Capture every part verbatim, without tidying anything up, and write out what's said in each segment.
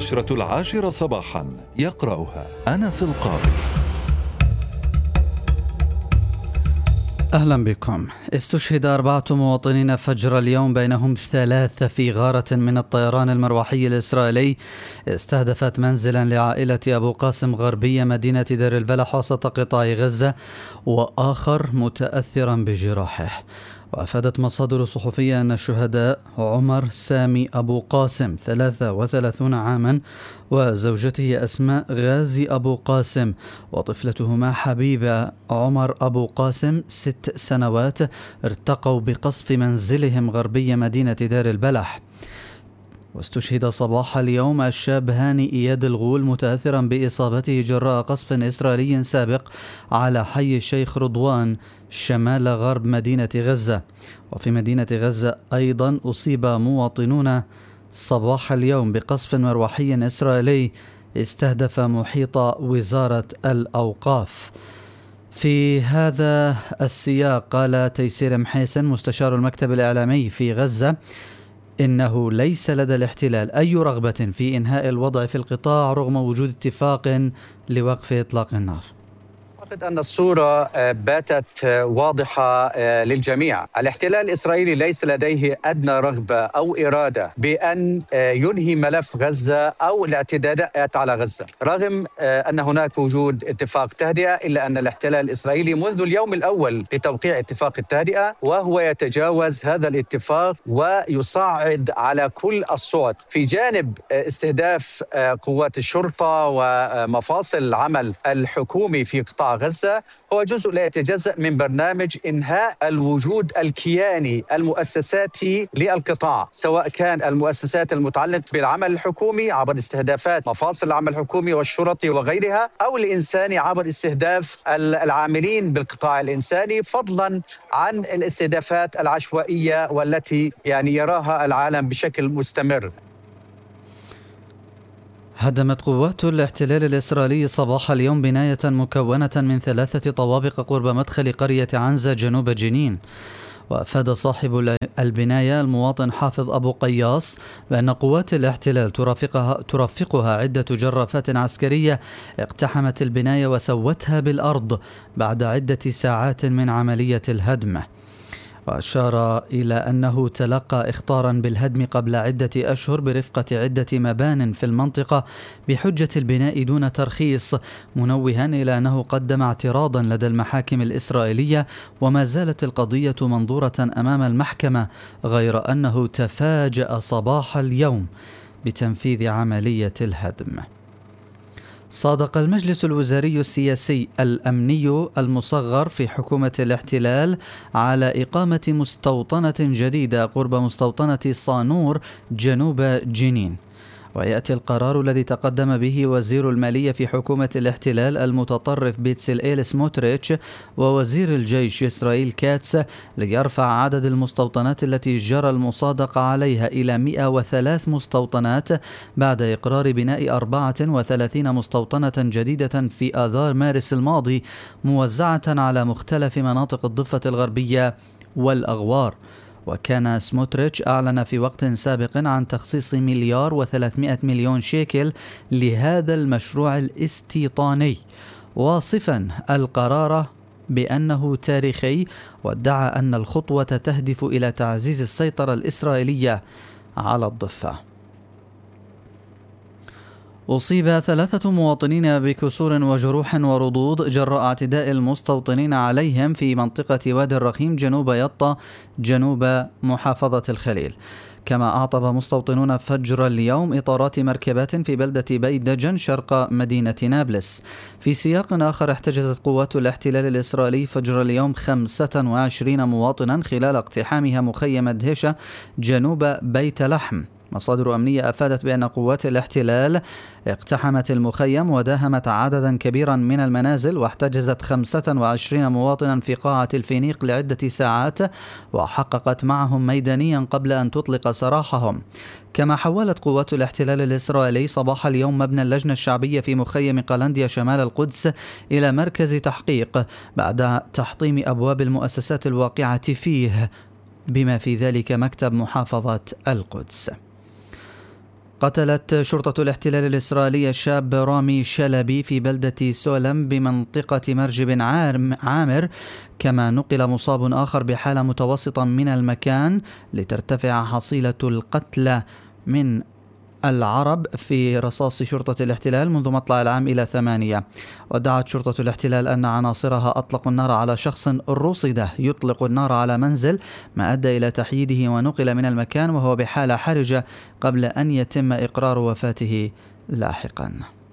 النشرة العاشرة صباحا، يقرأها أنس القاضي. أهلا بكم. استشهد أربعة مواطنين فجر اليوم، بينهم ثلاثة في غارة من الطيران المروحي الإسرائيلي استهدفت منزلا لعائلة أبو قاسم غربية مدينة دير البلح وسط قطاع غزة، وآخر متأثرا بجراحه. وأفادت مصادر صحفية أن الشهداء عمر سامي أبو قاسم ثلاثة وثلاثين عاما وزوجته أسماء غازي أبو قاسم وطفلتهما حبيبة عمر أبو قاسم ست سنوات ارتقوا بقصف منزلهم غربي مدينة دير البلح. واستشهد صباح اليوم الشاب هاني إياد الغول متأثرا بإصابته جراء قصف إسرائيلي سابق على حي الشيخ رضوان شمال غرب مدينة غزة. وفي مدينة غزة أيضا أصيب مواطنون صباح اليوم بقصف مروحي إسرائيلي استهدف محيط وزارة الأوقاف. في هذا السياق قال تيسير محيسن مستشار المكتب الإعلامي في غزة إنه ليس لدى الاحتلال أي رغبة في إنهاء الوضع في القطاع رغم وجود اتفاق لوقف إطلاق النار. أعتقد أن الصورة باتت واضحة للجميع. الاحتلال الإسرائيلي ليس لديه أدنى رغبة أو إرادة بأن ينهي ملف غزة أو الاعتداءات على غزة، رغم أن هناك وجود اتفاق تهدئة، إلا أن الاحتلال الإسرائيلي منذ اليوم الأول لتوقيع اتفاق التهدئة وهو يتجاوز هذا الاتفاق ويصعد على كل الصعد في جانب استهداف قوات الشرطة ومفاصل العمل الحكومي في قطاع غزة. هو جزء لا يتجزأ من برنامج إنهاء الوجود الكياني المؤسساتي للقطاع، سواء كان المؤسسات المتعلقة بالعمل الحكومي عبر استهدافات مفاصل العمل الحكومي والشرطي وغيرها، أو الإنساني عبر استهداف العاملين بالقطاع الإنساني، فضلا عن الاستهدافات العشوائية والتي يعني يراها العالم بشكل مستمر. هدمت قوات الاحتلال الإسرائيلي صباح اليوم بناية مكونة من ثلاثة طوابق قرب مدخل قرية عنزة جنوب جنين. وأفاد صاحب البناية المواطن حافظ أبو قياص بأن قوات الاحتلال ترافقها, ترافقها عدة جرافات عسكرية اقتحمت البناية وسوتها بالأرض بعد عدة ساعات من عملية الهدم. وأشار إلى أنه تلقى إخطارا بالهدم قبل عدة أشهر برفقة عدة مبان في المنطقة بحجة البناء دون ترخيص، منوها إلى أنه قدم اعتراضا لدى المحاكم الإسرائيلية وما زالت القضية منظورة أمام المحكمة، غير أنه تفاجأ صباح اليوم بتنفيذ عملية الهدم. صادق المجلس الوزاري السياسي الأمني المصغر في حكومة الاحتلال على إقامة مستوطنة جديدة قرب مستوطنة صانور جنوب جنين. ويأتي القرار الذي تقدم به وزير المالية في حكومة الاحتلال المتطرف بيتسلئيل سموتريتش ووزير الجيش إسرائيل كاتس ليرفع عدد المستوطنات التي جرى المصادقة عليها إلى مئة وثلاث مستوطنات بعد إقرار بناء أربعة وثلاثين مستوطنة جديدة في آذار مارس الماضي موزعة على مختلف مناطق الضفة الغربية والأغوار. وكان سموتريتش أعلن في وقت سابق عن تخصيص مليار وثلاثمائة مليون شيكل لهذا المشروع الاستيطاني، واصفا القرار بأنه تاريخي، وادعى أن الخطوة تهدف إلى تعزيز السيطرة الإسرائيلية على الضفة. أصيب ثلاثة مواطنين بكسور وجروح ورضوض جراء اعتداء المستوطنين عليهم في منطقة وادي الرخيم جنوب يطا جنوب محافظة الخليل. كما أعطب مستوطنون فجر اليوم إطارات مركبات في بلدة بيت دجن شرق مدينة نابلس. في سياق آخر احتجزت قوات الاحتلال الإسرائيلي فجر اليوم خمسة وعشرين مواطنا خلال اقتحامها مخيم دهشة جنوب بيت لحم. مصادر أمنية أفادت بأن قوات الاحتلال اقتحمت المخيم وداهمت عددا كبيرا من المنازل واحتجزت خمسة وعشرين مواطنا في قاعة الفينيق لعدة ساعات وحققت معهم ميدانيا قبل أن تطلق سراحهم. كما حولت قوات الاحتلال الإسرائيلي صباح اليوم مبنى اللجنة الشعبية في مخيم قلنديا شمال القدس إلى مركز تحقيق بعد تحطيم أبواب المؤسسات الواقعة فيه، بما في ذلك مكتب محافظة القدس. قتلت شرطة الاحتلال الإسرائيلي الشاب رامي شلبي في بلدة سولم بمنطقة مرج بن عامر، كما نقل مصاب آخر بحالة متوسطة من المكان لترتفع حصيلة القتلى من العرب في رصاص شرطة الاحتلال منذ مطلع العام إلى ثمانية. ودعت شرطة الاحتلال أن عناصرها أطلقوا النار على شخص رصد يطلق النار على منزل، ما أدى إلى تحييده ونقل من المكان وهو بحالة حرجة قبل أن يتم إقرار وفاته لاحقا.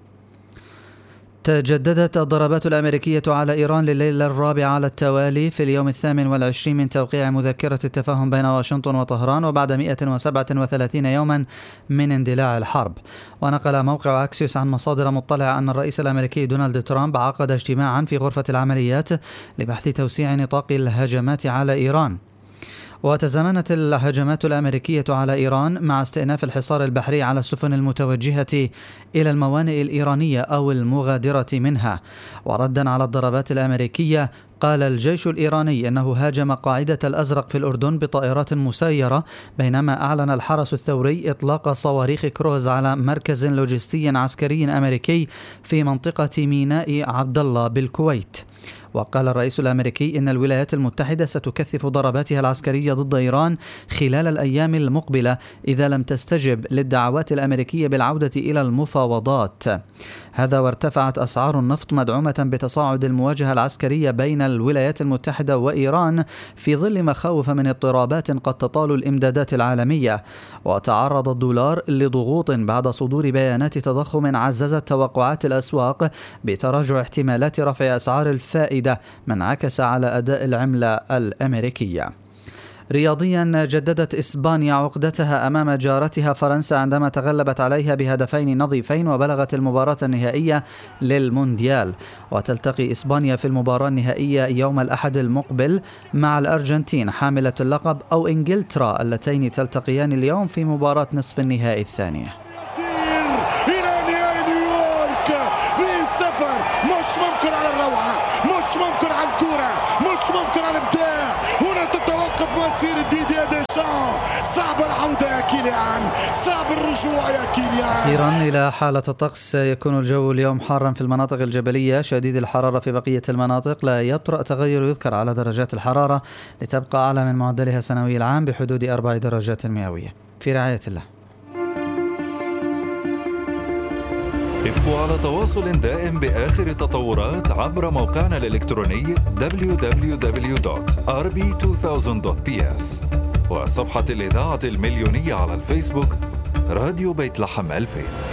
تجددت الضربات الأمريكية على إيران لليلة الرابعة على التوالي في اليوم الثامن والعشرين من توقيع مذكرة التفاهم بين واشنطن وطهران، وبعد مئة وسبعة وثلاثين يوما من اندلاع الحرب. ونقل موقع أكسيوس عن مصادر مطلعة أن الرئيس الأمريكي دونالد ترامب عقد اجتماعا في غرفة العمليات لبحث توسيع نطاق الهجمات على إيران. وتزامنت الهجمات الأمريكية على إيران مع استئناف الحصار البحري على السفن المتوجهة إلى الموانئ الإيرانية أو المغادرة منها. وردا على الضربات الأمريكية، قال الجيش الإيراني أنه هاجم قاعدة الأزرق في الأردن بطائرات مسيرة، بينما أعلن الحرس الثوري إطلاق صواريخ كروز على مركز لوجستي عسكري أمريكي في منطقة ميناء عبد الله بالكويت. وقال الرئيس الأمريكي إن الولايات المتحدة ستكثف ضرباتها العسكرية ضد إيران خلال الأيام المقبلة إذا لم تستجب للدعوات الأمريكية بالعودة إلى المفاوضات. هذا وارتفعت أسعار النفط مدعومة بتصاعد المواجهة العسكرية بين الولايات المتحدة وإيران في ظل مخاوف من اضطرابات قد تطال الإمدادات العالمية. وتعرض الدولار لضغوط بعد صدور بيانات تضخم عززت توقعات الأسواق بتراجع احتمالات رفع أسعار الفائدة، ما انعكس على أداء العملة الأمريكية. رياضيا، جددت إسبانيا عقدتها أمام جارتها فرنسا عندما تغلبت عليها بهدفين نظيفين وبلغت المباراة النهائية للمونديال. وتلتقي إسبانيا في المباراة النهائية يوم الأحد المقبل مع الأرجنتين حاملة اللقب أو إنجلترا، اللتين تلتقيان اليوم في مباراة نصف النهائي الثانية. مش ممكن على الروعة، مش ممكن على الكرة، مش ممكن على الإبداع. هنا تتوقف مسيرة ديدييه ديشان. صعب العودة يا كيليان، صعب الرجوع يا كيليان. أخيرا إلى حالة الطقس. يكون الجو اليوم حارا في المناطق الجبلية، شديد الحرارة في بقية المناطق، لا يطرأ تغير يذكر على درجات الحرارة لتبقى أعلى من معدلها سنوي العام بحدود أربع درجات مئوية. في رعاية الله. ابقوا على تواصل دائم بآخر التطورات عبر موقعنا الإلكتروني دبليو دبليو دبليو دوت آر بي تو ثاوزند دوت بي إس وصفحة الإذاعة المليونية على الفيسبوك راديو بيت لحم ألفين.